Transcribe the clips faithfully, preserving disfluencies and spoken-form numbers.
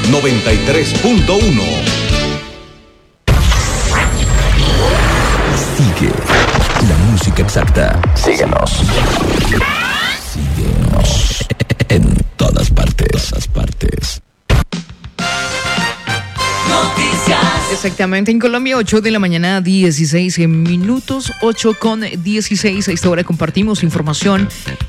noventa y tres punto uno. Sigue la música exacta. Síguenos. Síguenos en todas partes, todas partes. Noticias. Exactamente, en Colombia, ocho de la mañana, dieciséis minutos, ocho con dieciséis. A esta hora compartimos información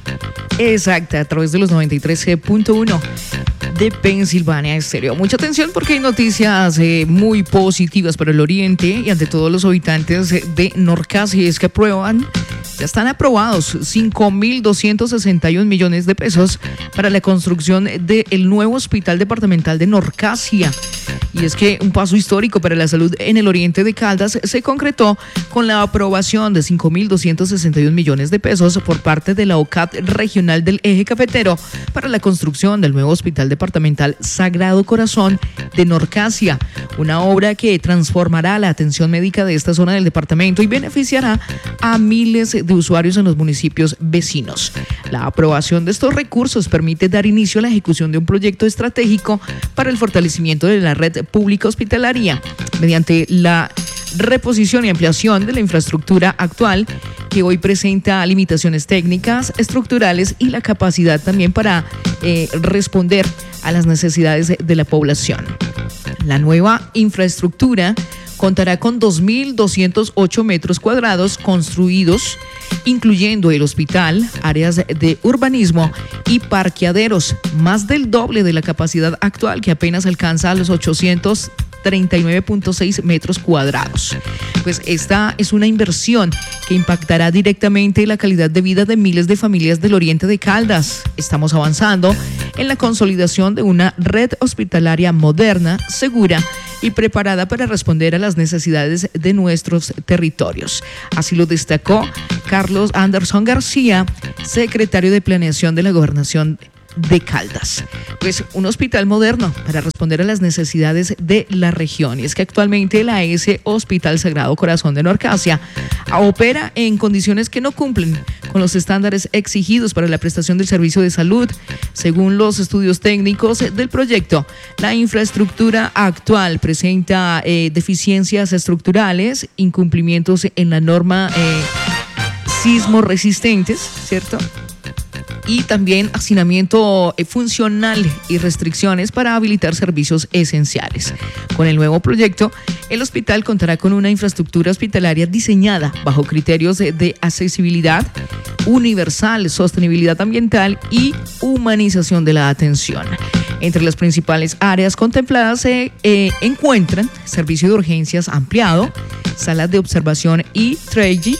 exacta a través de los noventa y tres punto uno de Pensilvania Estéreo. Mucha atención porque hay noticias eh, muy positivas para el oriente y ante todo los habitantes de Norcasia, es que aprueban, ya están aprobados cinco mil doscientos sesenta y un millones de pesos para la construcción del nuevo hospital departamental de Norcasia. Y es que un paso histórico para la salud en el oriente de Caldas se concretó con la aprobación de cinco mil doscientos sesenta y un millones de pesos por parte de la O C A T regional del Eje Cafetero para la construcción del nuevo hospital departamental Sagrado Corazón de Norcasia, una obra que transformará la atención médica de esta zona del departamento y beneficiará a miles de usuarios en los municipios vecinos. La aprobación de estos recursos permite dar inicio a la ejecución de un proyecto estratégico para el fortalecimiento de la red pública hospitalaria mediante la reposición y ampliación de la infraestructura actual, que hoy presenta limitaciones técnicas, estructurales y la capacidad también para eh, responder a las necesidades de la población. La nueva infraestructura contará con dos mil doscientos ocho metros cuadrados construidos, incluyendo el hospital, áreas de urbanismo y parqueaderos, más del doble de la capacidad actual, que apenas alcanza a los ochocientos treinta y nueve punto seis metros cuadrados. Pues esta es una inversión que impactará directamente la calidad de vida de miles de familias del oriente de Caldas. Estamos avanzando en la consolidación de una red hospitalaria moderna, segura y preparada para responder a las necesidades de nuestros territorios. Así lo destacó Carlos Anderson García, secretario de Planeación de la Gobernación de Caldas. Pues un hospital moderno para responder a las necesidades de la región. Y es que actualmente la A S Hospital Sagrado Corazón de Norcasia opera en condiciones que no cumplen con los estándares exigidos para la prestación del servicio de salud. Según los estudios técnicos del proyecto, la infraestructura actual presenta eh, deficiencias estructurales, incumplimientos en la norma eh, sismo resistentes, ¿cierto? Y también hacinamiento funcional y restricciones para habilitar servicios esenciales. Con el nuevo proyecto, el hospital contará con una infraestructura hospitalaria diseñada bajo criterios de, de accesibilidad universal, sostenibilidad ambiental y humanización de la atención. Entre las principales áreas contempladas se eh, encuentran servicio de urgencias ampliado, salas de observación y triage,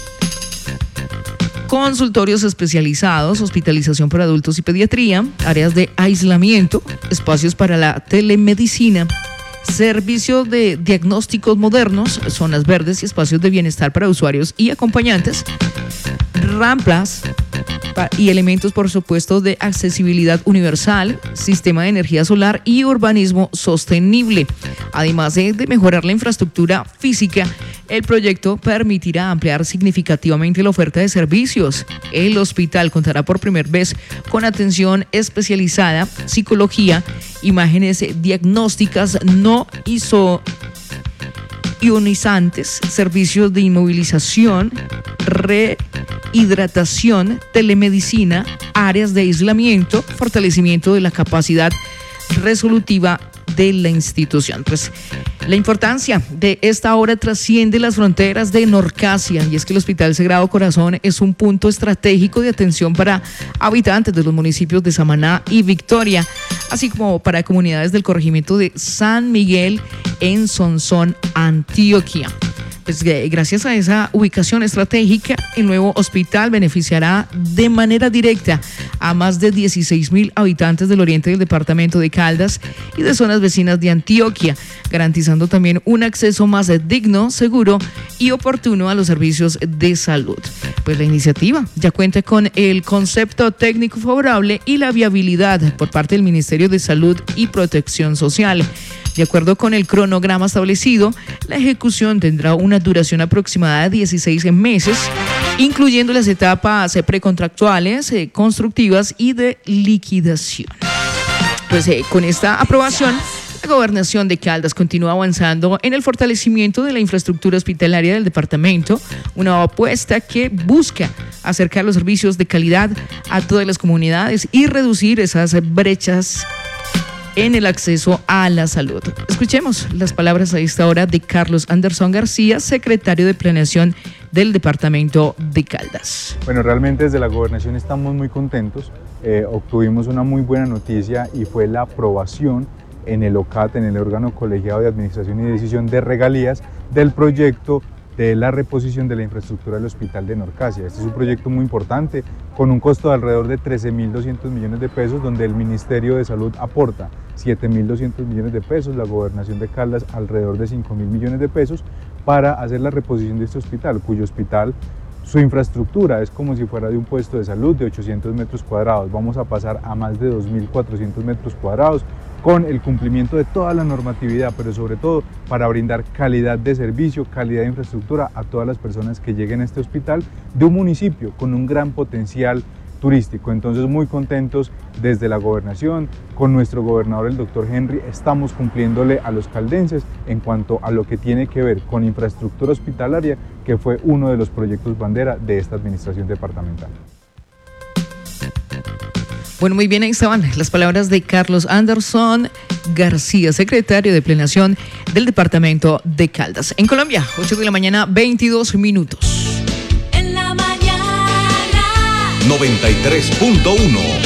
consultorios especializados, hospitalización para adultos y pediatría, áreas de aislamiento, espacios para la telemedicina, servicios de diagnósticos modernos, zonas verdes y espacios de bienestar para usuarios y acompañantes, rampas y elementos, por supuesto, de accesibilidad universal, sistema de energía solar y urbanismo sostenible. Además de, de mejorar la infraestructura física, el proyecto permitirá ampliar significativamente la oferta de servicios. El hospital contará por primera vez con atención especializada, psicología, imágenes diagnósticas no iso ionizantes, servicios de inmovilización, rehidratación, telemedicina, áreas de aislamiento, fortalecimiento de la capacidad resolutiva de la institución. Pues la importancia de esta obra trasciende las fronteras de Norcasia, y es que el Hospital Sagrado Corazón es un punto estratégico de atención para habitantes de los municipios de Samaná y Victoria, así como para comunidades del corregimiento de San Miguel en Sonsón, Antioquia. Pues gracias a esa ubicación estratégica, el nuevo hospital beneficiará de manera directa a más de dieciséis mil habitantes del oriente del departamento de Caldas y de zonas vecinas de Antioquia, garantizando también un acceso más digno, seguro y oportuno a los servicios de salud. Pues la iniciativa ya cuenta con el concepto técnico favorable y la viabilidad por parte del Ministerio de Salud y Protección Social. De acuerdo con el cronograma establecido, la ejecución tendrá una duración aproximada de dieciséis meses, incluyendo las etapas precontractuales, eh, constructivas y de liquidación. Pues eh, con esta aprobación La Gobernación de Caldas continúa avanzando en el fortalecimiento de la infraestructura hospitalaria del departamento, una apuesta que busca acercar los servicios de calidad a todas las comunidades y reducir esas brechas en el acceso a la salud. Escuchemos las palabras a esta hora de Carlos Anderson García, secretario de Planeación del departamento de Caldas. Bueno, realmente desde la gobernación estamos muy contentos. Eh, obtuvimos una muy buena noticia y fue la aprobación en el O C A T, en el órgano colegiado de administración y decisión de regalías, del proyecto de la reposición de la infraestructura del Hospital de Norcasia. Este es un proyecto muy importante con un costo de alrededor de trece mil doscientos millones de pesos, donde el Ministerio de Salud aporta siete mil doscientos millones de pesos, la Gobernación de Caldas alrededor de cinco mil millones de pesos para hacer la reposición de este hospital, cuyo hospital, su infraestructura es como si fuera de un puesto de salud de ochocientos metros cuadrados. Vamos a pasar a más de dos mil cuatrocientos metros cuadrados con el cumplimiento de toda la normatividad, pero sobre todo para brindar calidad de servicio, calidad de infraestructura a todas las personas que lleguen a este hospital de un municipio con un gran potencial turístico. Entonces, muy contentos desde la gobernación, con nuestro gobernador, el doctor Henry, estamos cumpliéndole a los caldenses en cuanto a lo que tiene que ver con infraestructura hospitalaria, que fue uno de los proyectos bandera de esta administración departamental. Bueno, muy bien, ahí estaban las palabras de Carlos Anderson García, secretario de Planeación del departamento de Caldas. En Colombia, ocho de la mañana, veintidós minutos. noventa y tres punto uno